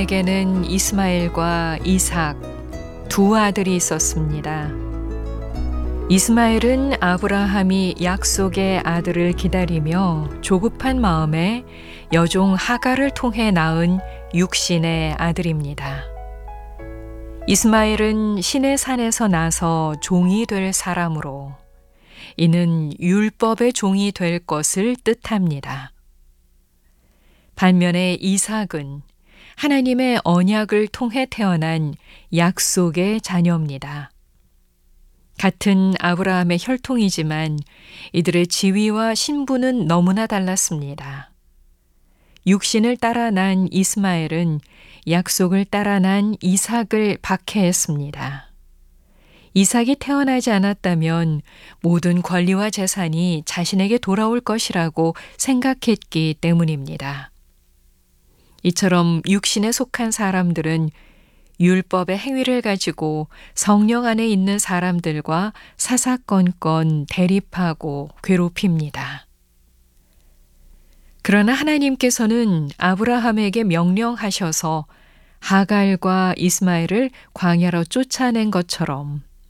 에게는 이스마엘과 이삭 두 아들이 있었습니다. 이스마엘은 아브라함이 약속의 아들을 기다리며 조급한 마음에 여종 하갈을 통해 낳은 육신의 아들입니다. 이스마엘은 신의 산에서 나서 종이 될 사람으로 이는 율법의 종이 될 것을 뜻합니다. 반면에 이삭은 하나님의 언약을 통해 태어난 약속의 자녀입니다. 같은 아브라함의 혈통이지만 이들의 지위와 신분은 너무나 달랐습니다. 육신을 따라 난 이스마엘은 약속을 따라 난 이삭을 박해했습니다. 이삭이 태어나지 않았다면 모든 권리와 재산이 자신에게 돌아올 것이라고 생각했기 때문입니다. 이처럼 육신에 속한 사람들은 율법의 행위를 가지고 성령 안에 있는 사람들과 사사건건 대립하고 괴롭힙니다. 그러나 하나님께서는 아브라함에게 명령하셔서 하갈과 이스마엘을 광야로 쫓아낸 것처럼